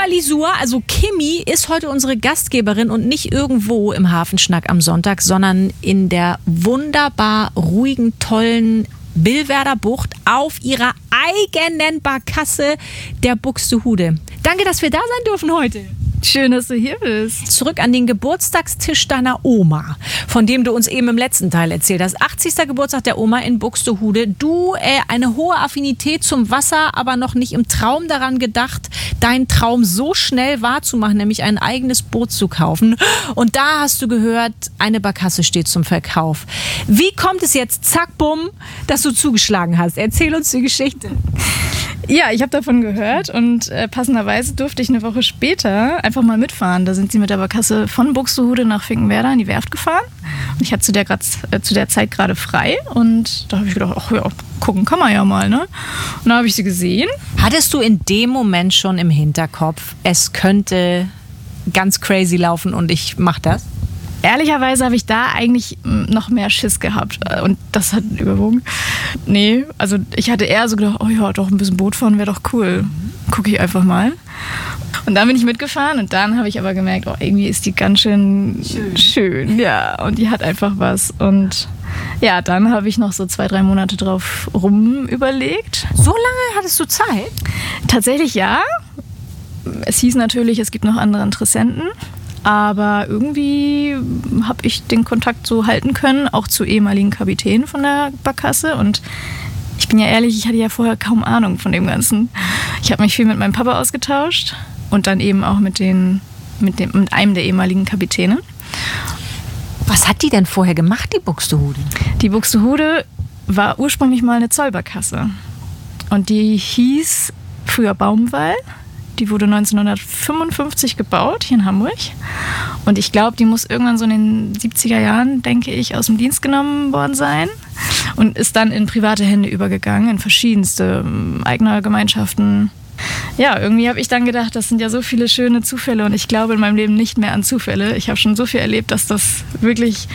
Lisur, also Kimi, ist heute unsere Gastgeberin und nicht irgendwo im Hafenschnack am Sonntag, sondern in der wunderbar ruhigen, tollen Billwerder Bucht auf ihrer eigenen Barkasse der Buxtehude. Danke, dass wir da sein dürfen heute. Schön, dass du hier bist. Zurück an den Geburtstagstisch deiner Oma, von dem du uns eben im letzten Teil erzählt hast. 80. Geburtstag der Oma in Buxtehude. Du, eine hohe Affinität zum Wasser, aber noch nicht im Traum daran gedacht, deinen Traum so schnell wahrzumachen, nämlich ein eigenes Boot zu kaufen. Und da hast du gehört, eine Barkasse steht zum Verkauf. Wie kommt es jetzt, zack, bumm, dass du zugeschlagen hast? Erzähl uns die Geschichte. Ja, ich habe davon gehört und passenderweise durfte ich eine Woche später einfach mal mitfahren. Da sind sie mit der Barkasse von Buxtehude nach Finkenwerder in die Werft gefahren. Und ich hatte zu der Zeit gerade frei und da habe ich gedacht, ach ja, gucken kann man ja mal, ne? Und dann habe ich sie gesehen. Hattest du in dem Moment schon im Hinterkopf, es könnte ganz crazy laufen und ich mache das? Ehrlicherweise habe ich da eigentlich noch mehr Schiss gehabt und das hat überwogen. Nee, also ich hatte eher so gedacht, oh ja, doch ein bisschen Boot fahren wäre doch cool. Gucke ich einfach mal. Und dann bin ich mitgefahren und dann habe ich aber gemerkt, oh, irgendwie ist die ganz schön schön. Ja, und die hat einfach was. Und ja, dann habe ich noch so 2-3 Monate drauf rum überlegt. So lange hattest du Zeit? Tatsächlich ja. Es hieß natürlich, es gibt noch andere Interessenten. Aber irgendwie habe ich den Kontakt so halten können, auch zu ehemaligen Kapitänen von der Barkasse. Und ich bin ja ehrlich, ich hatte ja vorher kaum Ahnung von dem Ganzen. Ich habe mich viel mit meinem Papa ausgetauscht und dann eben auch mit einem der ehemaligen Kapitäne. Was hat die denn vorher gemacht, die Buxtehude? Die Buxtehude war ursprünglich mal eine Zollbarkasse. Und die hieß früher Baumwall. Die wurde 1955 gebaut, hier in Hamburg. Und ich glaube, die muss irgendwann so in den 70er Jahren, denke ich, aus dem Dienst genommen worden sein. Und ist dann in private Hände übergegangen, in verschiedenste Eignergemeinschaften. Ja, irgendwie habe ich dann gedacht, das sind ja so viele schöne Zufälle und ich glaube in meinem Leben nicht mehr an Zufälle. Ich habe schon so viel erlebt, dass das wirklich,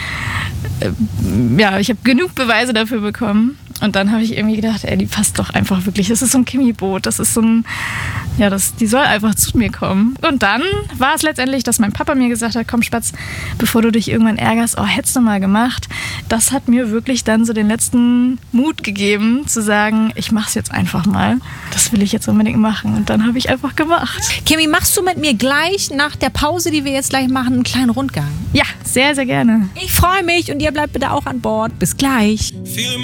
ich habe genug Beweise dafür bekommen. Und dann habe ich irgendwie gedacht, die passt doch einfach wirklich. Das ist so ein Kimi-Boot, das ist so ein, die soll einfach zu mir kommen. Und dann war es letztendlich, dass mein Papa mir gesagt hat, komm Spatz, bevor du dich irgendwann ärgerst, hättest du mal gemacht. Das hat mir wirklich dann so den letzten Mut gegeben, zu sagen, ich mach's jetzt einfach mal. Das will ich jetzt unbedingt machen. Und dann habe ich einfach gemacht. Kimi, machst du mit mir gleich nach der Pause, die wir jetzt gleich machen, einen kleinen Rundgang? Ja, sehr, sehr gerne. Ich freue mich und ihr bleibt bitte auch an Bord. Bis gleich.